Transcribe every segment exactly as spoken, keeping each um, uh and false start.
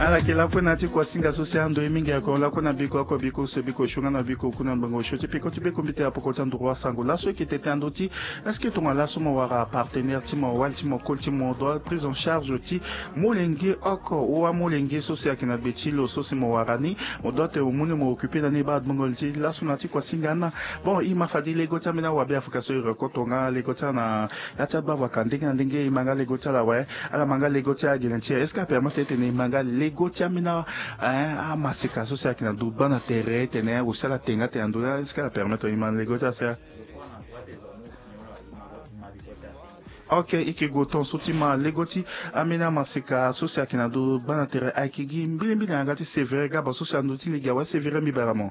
ala kila kuna ti kwa singa so se ando mingi ko la kuna biko ko biko se biko shunga na biko kuna bango shoti piko ti biko mbite apoko tan droit sango la so ki tete ando ti est-ce que ton la so mo wara partenaire ti mo wal ti mo kol ti mo do prise en charge ti molenge oko o molenge so se akina betilo so se mo wara ni mo dote o muni mo occuper na ne ba bango ti la so na ti kwa singa na bon i ma fadi le gota mina wa be afrika so rekotonga le gota na ya ta ba wa kandenge na ndenge manga le gota la wa ala manga le gota gilanti est-ce que permettre te ne manga le gota mina a masika so se akina du bana terre tene o sala tenga te ando est-ce que la permettre i man le gota se ok iki goton sotima legoti amena masika so se akina du bana terre aikigi mbili mbili ngati severe gaba so se ando ti liga wa severe mi baramo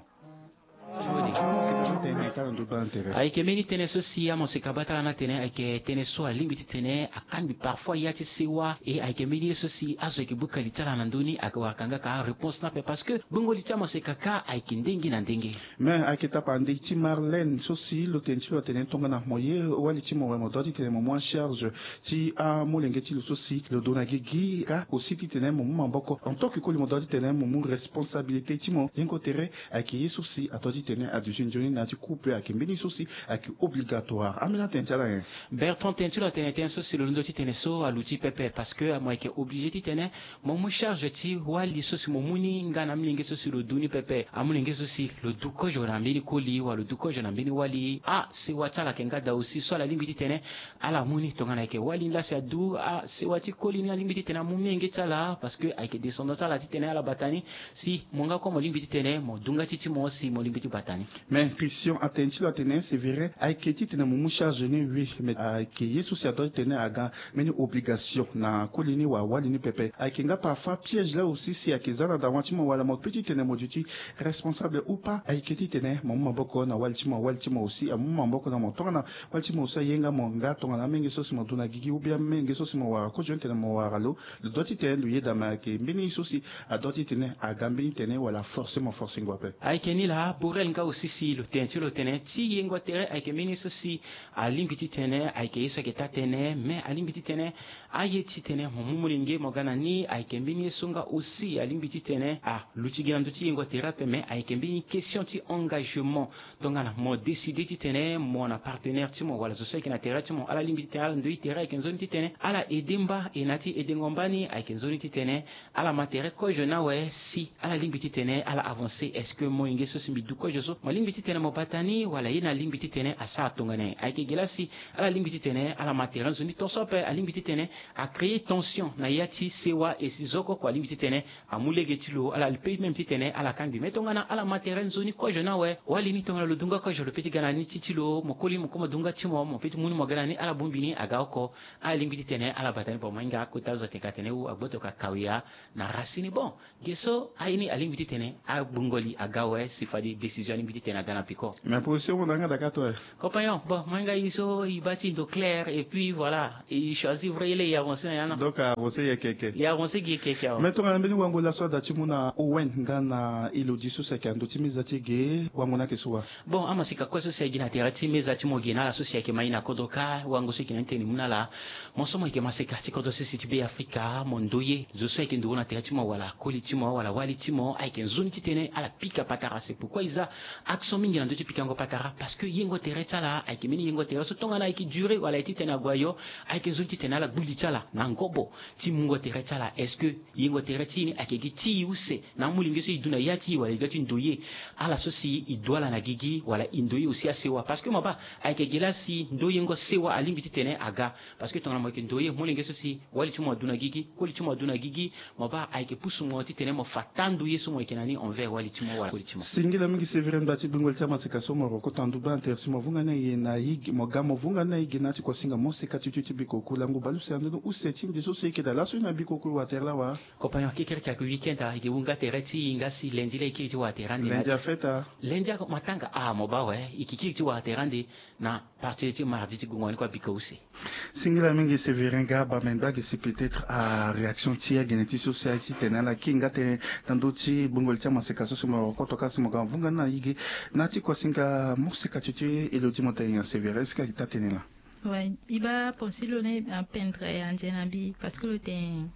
aike meni tene so si amo se kabata na tene aike tene so alimbiti tene akambi parfois yati sewa e aike meni so si azo ke buka litala na ndoni akwa kanga ka réponse na pe parce que bongo litama se kaka aike ndengi na ndenge mais aike tapandi ti Marlène so si lo tenchi lo tene tonga na moye wali ti mo mo doti tene mo moins charge ti a molenge ti lo so si lo dona gigi ka aussi ti tene mo mamboko en tant que ko mo doti tene mo responsabilité ti mo yenko tere aike yeso si atodi tene a du jeune na ti couple aike mbini so si aike obligatoire amina tentala hein Bertrand Tentula tene ten so si lo ndo ti tene so aluti pepe parce que mo aike obligé ti tene mo mo charge ti wali so si mo muni ngana mlinge so si lo duni pepe amulenge so si lo duko jona mbini koli wa lo duko jona mbini wali a se watala kenga da aussi so la limbi ti tene ala muni tonga na aike wali la se adu a se wati koli na limbi ti tene mo menge tala parce que aike descendance ala ti tene ala batani si monga ko mo limbi ti tene mo dunga ti ti mo si mo limbi ti batani mais Christian attention la tene c'est vrai aike ti tene mo mo charge ne oui mais aike yesu si atodi tene aga meni obligation na kolini wa wali ni pepe aike nga parfois piège là aussi si aike zana da wati mo wala mo petit tene mo duti responsable ou pas aike ti tene mo maboko na wali ti mo wali ti mo aussi a mo maboko na mo tonga na wali ti mo so yenga mo nga tonga na menge so si mo duna gigi ou bien menge so si mo wara ko jonte na mo wara lo le doti tene lu yeda ma ke mbini so si a doti tene a gambini tene wala forcément forcing wape aike ni la pour elle nga aussi si le tene lo tene ti yengo tere aike mbini so si a limbi ti tene aike yeso ke ta tene mais a limbi ti tene aye ti tene mo mumulinge mo gana ni aike mbini so nga aussi a limbi ti tene a luti gina ti yengo tere pe mais aike mbini question ti engagement donc ana mo décider ti tene mo na partenaire ti mo wala so so ke na tere ti mo ala limbi ti tene ala ndoi tere aike nzoni ti tene ala edemba e na ti edengombani aike nzoni ti tene ala matere ko jona we si ala limbi ti tene ala avancer est-ce que mo inge so simbi du ko joso mo limbi ti tene mo batani wala yina limbi ti tene asa tongane aike gelasi ala limbi ti tene ala matere nzoni to so pe ala limbi ti tene a créer tension na yati sewa e si zoko ko limbi ti tene amulege ti lo ala pe même ti tene ala kambi metongana ala matere nzoni ko jona we wali ni tongana lo dunga ko jolo peti gana ni ti lo mo koli mo ko mo dunga ti mo mo peti muni mo gana ni ala bombini aga ko ala limbi ti tene ala batani bo manga ko tazo te katene u agboto ka kawia na rasini bon geso aini ala limbi ti tene a bungoli aga we sifadi décision limbi ti tene gana piko mais position mo nanga dakato compagnon bon manga iso i bati do clair et puis voilà il choisit vraiment y avancer yana donc avancer ya keke y avancer gi keke mais to ngana mbini wango la so da ti muna owen ngana ilodi so se kando ti mizati ge wango na kesuwa bon ama sika ko so se gina tera ti mizati mo gina la so se ke maina kodoka wango so kina teni muna la mo so mo ke masika ti kodo se ti be afrika mo ndoye zo so ke ndo na tera ti mo wala koli ti mo wala wali ti mo ai ke zoni ti tene ala pika patara c'est pourquoi isa action mingi na ndo ti pika ngo patara parce que yengo tera tala ai ke mini yengo tera so tonga na ai ki durer wala ti tena gwayo ai ke zoni ti tena la gbuli tala na ngobo ti mungo tera tala est-ce que yengo tera ti ni ai ke ti use na mulingi so iduna yati wala gati ndoye ala so si idwala na gigi wala indoye aussi asewa parce que maba ai ke gelasi ndoye ngo sewa alimbi ti tene aga parce que tonga mo ke ndoye mulingi so si wali ti mo duna gigi koli ti mo duna gigi maba ai ke pusu mo ti tene mo fatandu yeso mo ke nani envers wali ti mo wala koli ti mo singila mingi severin bati bingol tama se kaso mo ko tandu ba intersi mo vunga na ye na yigi mo gamo vunga na yigi na ti ko singa mo se kati ti biko ko lango balu se ando u seti ndi so se ke da la so na biko ko water la wa compagnon ke kerka ko weekend a ge wunga tereti ngasi lendi le ki ti water andi lendi a feta lendi ko matanga a mo ba we ikiki ti water andi na parti ti mardi ti gongoni ko biko aussi singila mingi severin ga ba men ba c'est peut-être à réaction ti ya geneti society tenala kinga te tando ti bingol tama se kaso mo ko to kaso mo ga vunga na yigi na ti ko singa mo se kati ti elodi mo te severin est-ce que ta tenela ouais il va penser le ne à peindre en jenabi parce que le ten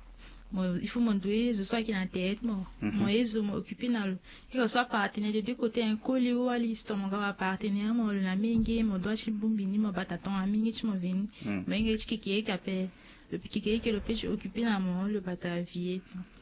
moi il faut mon doyer je sois qui na tête moi moi ezo mo occuper na lo que soit partenaire de deux côtés un colis ou ali sto mon gars partenaire mo le na mingi mo doit chibumbini mo bataton a mingi tu mo veni mais ngi qui qui est capé le petit qui que le pêche occupé na mo le batavier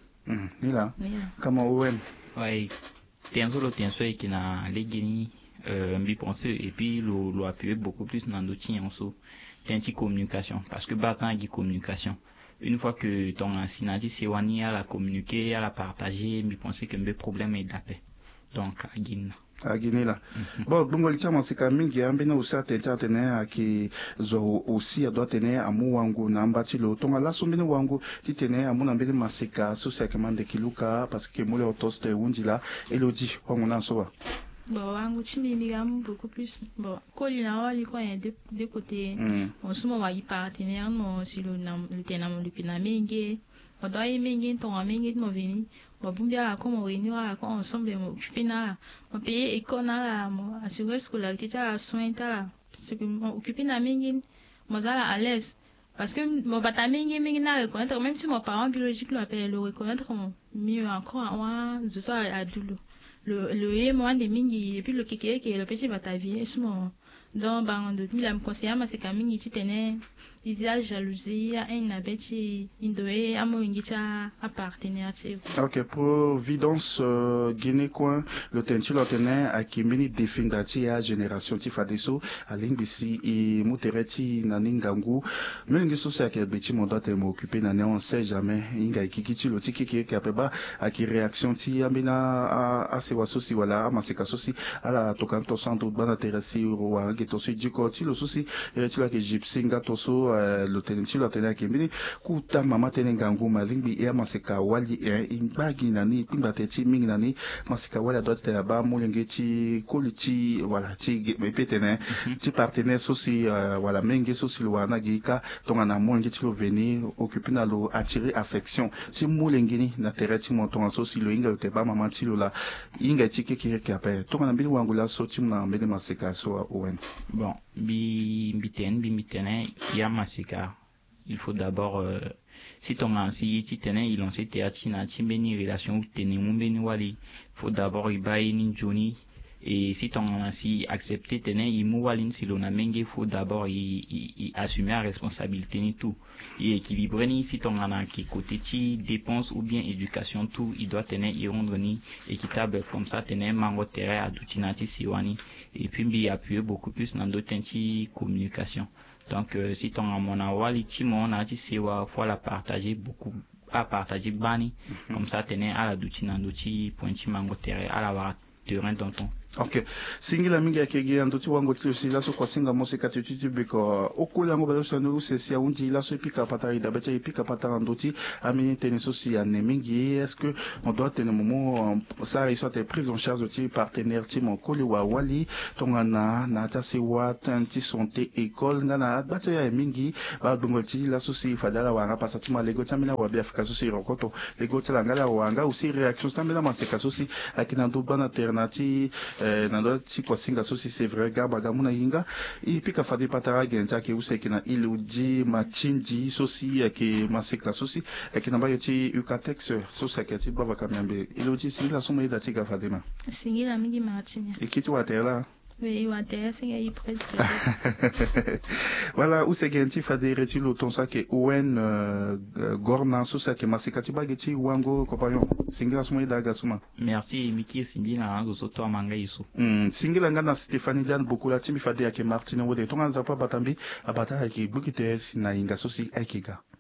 ni là comment Owen ouais tiens solo tiens soi qui na les guinées euh mbi penser et puis lo lo appuyer beaucoup plus dans d'autres en so tiens communication parce que battant qui communication une fois que ton synergie c'est wani à la communiquer à la partager mbi penser que le problème est d'appel donc à guine à Guinée là bon bongo lichama sika mingi ambe na usa tenta tena aki zo aussi doit tenir amu wangu na mbati lo tonga la sombene wangu ti tenir amu na mbele masika so sakemande kiluka parce que mole otoste unjila elodi wangu na soba bon wangu chimbi migam beaucoup plus bon kolina wali ko en de de côté on sumo wa partenaire mo si le na le tena mo lupina mingi on doit y mingi ton mingi mo vini bon bumbia la ko mo réunir la ko ensemble mo occuper na la mo payer école na la mo assurer scolarité la soin ta la parce que mo occuper na mingi mo za la à l'aise parce que mon bata mingi mingi na reconnaître même si mon parent biologique l'appelle le reconnaître mieux encore moi je sois adulte le le et moi des mingi et puis le kéké qui est le petit batavier c'est mon donc ben de tout la me conseiller mais c'est quand mingi tu tenais il y a jalousie à un abeti indoé à mon ingita appartenir à ok providence euh, Guinée coin le tentu le tenait à qui mini défindati à génération ti fadeso à lingisi et mutereti na ningangu mingi so ça que beti mon doit m'occuper na on sait jamais inga kiki lo tiki qui qui apeba à qui réaction ti amina à se waso si wala ma se kasosi à la tokanto santo bana teresi wa geto si diko ti lo susi e ti la que gypsinga toso le tenenti lo tenait qui mini kuta mama tenengangu malingi e ma se ka wali e imbagi nani timba teti mingi nani ma se ka wala doit te ba mulenge ti koliti voilà ti petene ti partenaire sosi voilà mingi sosi lo wana gika tonga na mulenge ti lo venir occuper na lo attirer affection ti mulenge ni na tereti mo tonga sosi lo inga te ba mama ti lo la inga ti ke ki ape tonga na bili wangula so ti na mbele ma se ka so Owen bon bi biten bi mitene ya masika il faut d'abord euh, si ton ansi ti tene il on s'est théâtre na ti beni relation tene mun beni wali faut d'abord i bayi ni joni et si ton ansi accepter tene i mu wali si l'on a menge faut d'abord i, i, i assumer la responsabilité ni tout et équilibrer ni si ton ana qui côté ti dépense ou bien éducation tout il doit tenir i rendre ni équitable comme ça tenir mango terrain à doutinati siwani et puis bi appuyer beaucoup plus dans d'autres ti communication. Donc euh, si ton amon a wali ti mon a ti sewa faut la partager beaucoup à partager bani mm-hmm. Comme ça tenir à la doutina douti pointi mango terrain à la terrain tonton. Ok singila mingi ya kege andoti wango tilo si laso kwa singa mose katituti beko okuli yango bado sanu sesi undi laso epika patari da becha epika patara andoti amini teneso si ane mingi est-ce que on doit tenir moment ça il soit prise en charge de partenaire ti mon koli wa wali tonga na na ta se wa tanti santé école ngana bacha ya mingi ba bongoti laso si fadala wanga pasa tuma lego tamina wa biafika so si rokoto lego tala ngala wanga aussi réaction tamina maseka so si akina ndo bana ternati na ndo ti kwa singa so si c'est vrai gaba gamuna yinga i pika fadi patara genta ke useki na iludi machinji so si ke masika so si ke na bayo ti ukatex so sa ke ti baba kamembe iludi singa so mai da ti ga fadima singa mingi martinya e kiti wa tela oui wa tela singa i prête voilà useki anti fadi retilo ton sa ke Owen gorna so sa ke masika ti bageti wango compagnon singa so mai da ga suma merci miki singina ando so to manga iso mm singila ngana Stéphanie Diane beaucoup la timi fadi ya ke Martine wode tonga nzapa batambi abata ki bukite na inga so si aikiga